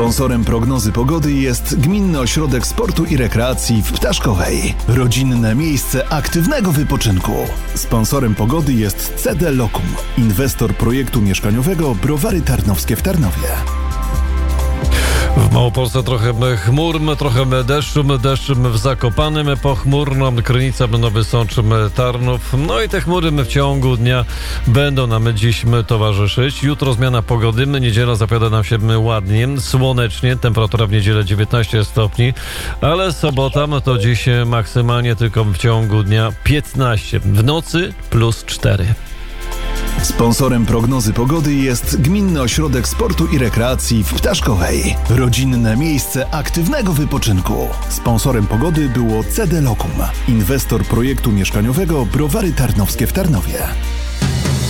Sponsorem prognozy pogody jest Gminny Ośrodek Sportu i Rekreacji w Ptaszkowej. Rodzinne miejsce aktywnego wypoczynku. Sponsorem pogody jest CD Locum, inwestor projektu mieszkaniowego Browary Tarnowskie w Tarnowie. W Małopolsce trochę chmur, trochę deszcz w Zakopanem, pochmurno, Krynica, Nowy Sącz, Tarnów. No i te chmury w ciągu dnia będą nam dziś towarzyszyć. Jutro zmiana pogody, niedziela zapowiada nam się ładnie, słonecznie, temperatura w niedzielę 19 stopni, ale sobota to dziś maksymalnie tylko w ciągu dnia 15, w nocy +4. Sponsorem prognozy pogody jest Gminny Ośrodek Sportu i Rekreacji w Ptaszkowej. Rodzinne miejsce aktywnego wypoczynku. Sponsorem pogody było CD Locum, inwestor projektu mieszkaniowego Browary Tarnowskie w Tarnowie.